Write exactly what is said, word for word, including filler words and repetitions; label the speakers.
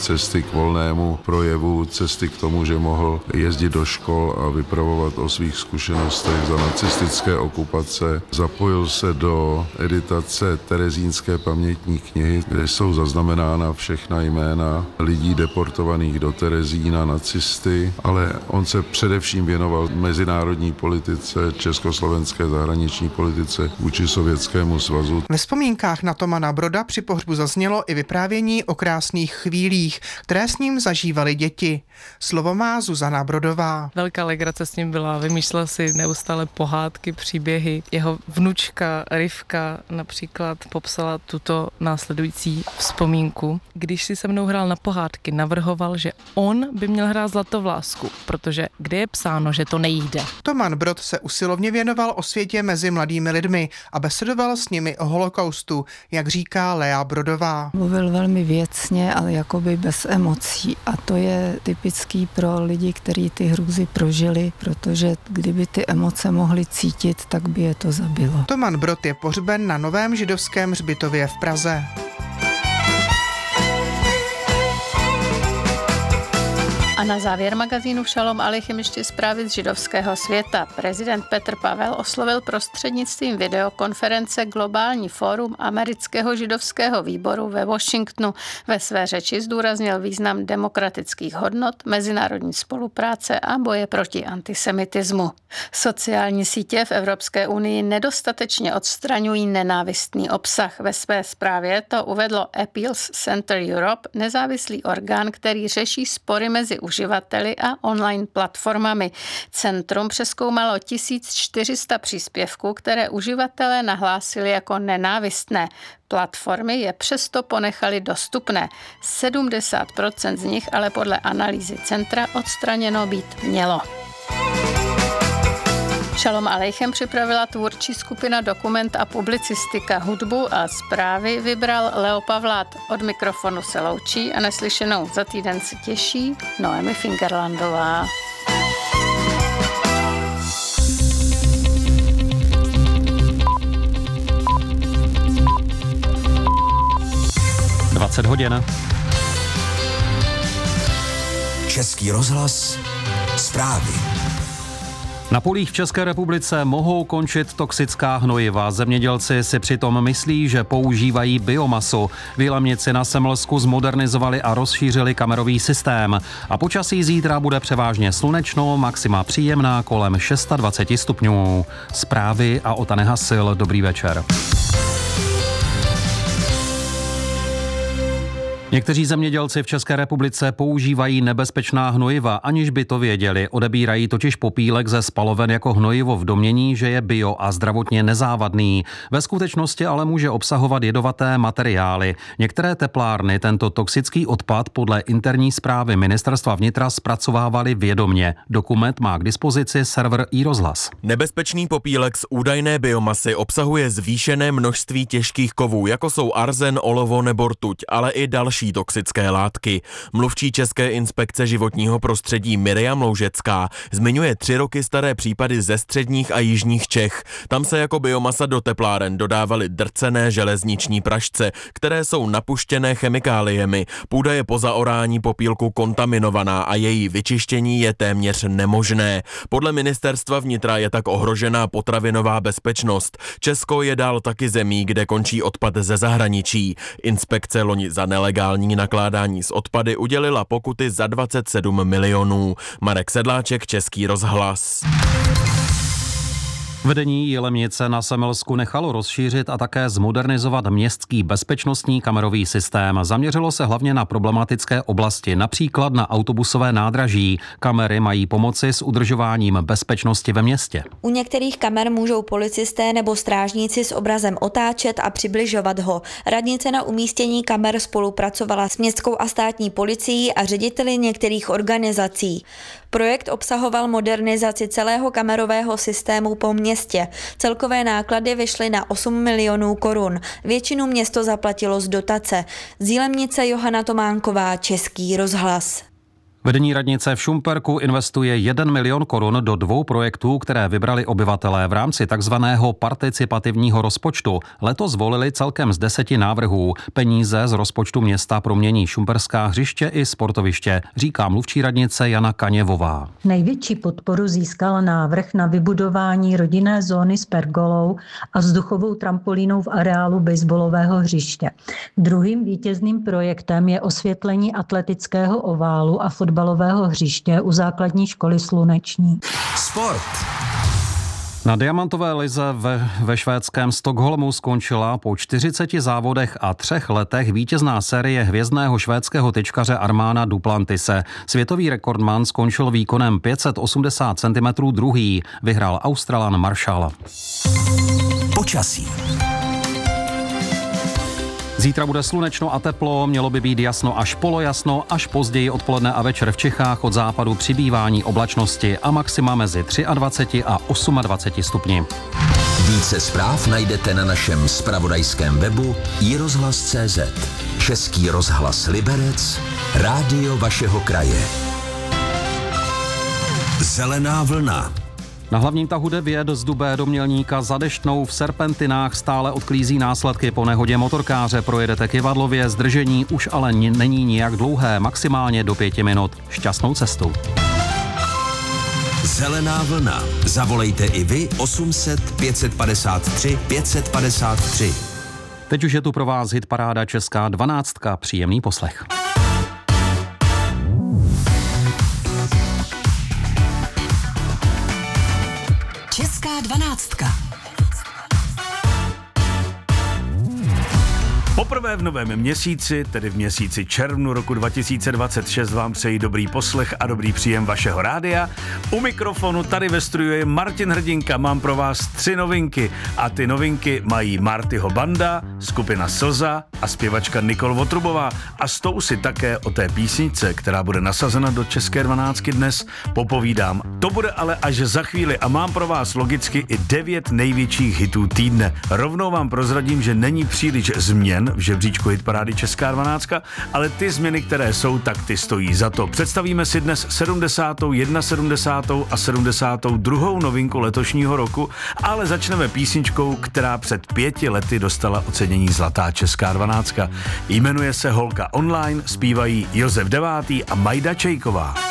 Speaker 1: cesty k volnému projevu, cesty k tomu, že mohl jezdit do škol a vypravovat o svých zkušenostech za nacistické okupace. Zapojil se do editace Terezínské pamětní knihy, kde jsou zaznamenána všechna jména lidí deportovaných do Terezína, nacisty, ale on se především věnoval mezinárodní politice, československé zahraniční politice vůči Sovětskému svazu.
Speaker 2: Ve vzpomínkách na Tomana Broda při pohřbu zaznělo i vyprávění o krásných chvílích, které s ním zažívali děti. Slovo má Zuzana Brodová.
Speaker 3: Velká legrace s ním byla, vymýšlel si neustále pohádky, příběhy. Jeho vnučka Rivka například popsala tuto následující vzpomínku. Když si se mnou hrál na pohádky, navrhoval, že on by měl hrát Zlatovlásku, protože kde je psáno, že to nejde.
Speaker 2: Toman Brod se usilovně věnoval osvětě mezi mladými lidmi a besedoval s nimi o holokaustu, jak říká Lea Brodová.
Speaker 4: Mluvil velmi věcně, ale jakoby bez emocí a to je typický pro lidi, kteří ty hrůzy prožili, protože kdyby ty emoce mohli cítit, tak by je to zabilo.
Speaker 2: Toman Brod je pohřben na Novém židovském hřbitově v Praze.
Speaker 5: A na závěr magazínu Šalom Aleichem ještě zprávy z židovského světa. Prezident Petr Pavel oslovil prostřednictvím videokonference Globální fórum Amerického židovského výboru ve Washingtonu. Ve své řeči zdůraznil význam demokratických hodnot, mezinárodní spolupráce a boje proti antisemitismu. Sociální sítě v Evropské unii nedostatečně odstraňují nenávistný obsah. Ve své zprávě to uvedlo Appeals Center Europe, nezávislý orgán, který řeší spory mezi uživateli a online platformami. Centrum přezkoumalo tisíc čtyři sta příspěvků, které uživatelé nahlásili jako nenávistné. Platformy je přesto ponechali dostupné. sedmdesát procent z nich ale podle analýzy centra odstraněno být mělo. Šalom Aleichem připravila tvůrčí skupina Dokument a publicistika, hudbu a zprávy vybral Leo Pavlát. Od mikrofonu se loučí a neslyšenou za týden se těší Noemi Fingerlandová.
Speaker 6: dvacet hodin.
Speaker 7: Český rozhlas, zprávy.
Speaker 6: Na polích v České republice mohou končit toxická hnojiva. Zemědělci si přitom myslí, že používají biomasu. V Jilemnici na Semlsku zmodernizovali a rozšířili kamerový systém. A počasí zítra bude převážně slunečno, maxima příjemná kolem dvacet šest stupňů. Zprávy a Ota Nehasil. Dobrý večer. Někteří zemědělci v České republice používají nebezpečná hnojiva, aniž by to věděli. Odebírají totiž popílek ze spaloven jako hnojivo v domnění, že je bio a zdravotně nezávadný. Ve skutečnosti ale může obsahovat jedovaté materiály. Některé teplárny tento toxický odpad podle interní zprávy Ministerstva vnitra zpracovávaly vědomě. Dokument má k dispozici server iRozhlas.
Speaker 8: Nebezpečný popílek z údajné biomasy obsahuje zvýšené množství těžkých kovů, jako jsou arzen, olovo nebo rtuť, ale i další toxické látky. Mluvčí České inspekce životního prostředí Miriam Loužecká zmiňuje tři roky staré případy ze středních a jižních Čech. Tam se jako biomasa do tepláren dodávaly drcené železniční prašce, které jsou napuštěné chemikáliemi. Půda je po zaorání popílku kontaminovaná a její vyčištění je téměř nemožné. Podle ministerstva vnitra je tak ohrožená potravinová bezpečnost. Česko je dál taky zemí, kde končí odpad ze zahraničí. Inspekce loni za nelegální nakládání s odpady udělila pokuty za dvacet sedm milionů. Marek Sedláček, Český rozhlas.
Speaker 6: Vedení Jilemnice na Semlsku nechalo rozšířit a také zmodernizovat městský bezpečnostní kamerový systém. Zaměřilo se hlavně na problematické oblasti, například na autobusové nádraží. Kamery mají pomoci s udržováním bezpečnosti ve městě.
Speaker 9: U některých kamer můžou policisté nebo strážníci s obrazem otáčet a přibližovat ho. Radnice na umístění kamer spolupracovala s městskou a státní policií a řediteli některých organizací. Projekt obsahoval modernizaci celého kamerového systému po městě. Celkové náklady vyšly na osm milionů korun. Většinu město zaplatilo z dotace. Z Jilemnice Johana Tománková, Český rozhlas.
Speaker 6: Vedení radnice v Šumperku investuje jeden milion korun do dvou projektů, které vybrali obyvatelé v rámci takzvaného participativního rozpočtu. Letos zvolili celkem z deseti návrhů. Peníze z rozpočtu města promění šumperská hřiště i sportoviště, říká mluvčí radnice Jana Kaněvová.
Speaker 10: Největší podporu získal návrh na vybudování rodinné zóny s pergolou a vzduchovou trampolínou v areálu baseballového hřiště. Druhým vítězným projektem je osvětlení atletického oválu a fotbalového hřiště u základní školy Sluneční.
Speaker 7: Sport.
Speaker 6: Na diamantové lize ve, ve švédském Stockholmu skončila po čtyřiceti závodech a třech letech vítězná série hvězdného švédského tyčkaře Armana Duplantise. Světový rekordman skončil výkonem pět set osmdesát centimetrů druhý, vyhrál Australan Marshall.
Speaker 7: Počasí.
Speaker 6: Zítra bude slunečno a teplo, mělo by být jasno až polojasno, až později odpoledne a večer v Čechách od západu přibývání oblačnosti a maxima mezi dvaceti třemi a dvaceti osmi stupni.
Speaker 7: Více zpráv najdete na našem zpravodajském webu i rozhlas tečka cé zet. Český rozhlas Liberec, rádio vašeho kraje. Zelená vlna.
Speaker 6: Na hlavním tahu devět z Dubé do Mělníka za Deštnou v serpentinách stále odklízí následky po nehodě motorkáře. Projedete Kyvadlově, zdržení už ale není nijak dlouhé, maximálně do pěti minut. Šťastnou cestu.
Speaker 7: Zelená vlna. Zavolejte i vy osm set pět set padesát tři pět set padesát tři.
Speaker 6: Teď už je tu pro vás hit paráda Česká dvanáctka. Příjemný poslech.
Speaker 11: Česká dvanáctka.
Speaker 12: Poprvé v novém měsíci, tedy v měsíci červnu roku dva tisíce dvacet šest, vám přeji dobrý poslech a dobrý příjem vašeho rádia. U mikrofonu tady ve studiu je Martin Hrdinka, mám pro vás tři novinky a ty novinky mají Martyho banda, skupina Slza a zpěvačka Nikol Votrubová a s tou si také o té písničce, která bude nasazena do České dvanáctky dnes, popovídám. To bude ale až za chvíli a mám pro vás logicky i devět největších hitů týdne. Rovnou vám prozradím, že není příliš změn v žebříčku hitparády Česká dvanáctka, ale ty změny, které jsou, tak ty stojí za to. Představíme si dnes sedmdesátou, sedmdesátou jedna a sedmdesátou druhou novinku letošního roku, ale začneme písničkou, která před pěti lety dostala ocenění Zlatá Česká dvanáctka. Jmenuje se Holka online, zpívají Josef Devátý a Majda Čejková.